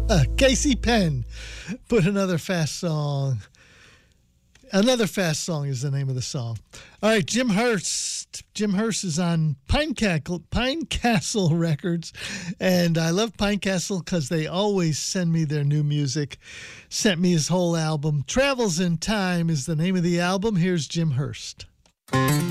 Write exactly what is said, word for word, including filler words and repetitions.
Casey Penn put another fast song. Another Fast Song is the name of the song. All right, Jim Hurst. Jim Hurst is on Pine Castle, Pine Castle Records, and I love Pine Castle because they always send me their new music. Sent me his whole album. Travels in Time is the name of the album. Here's Jim Hurst.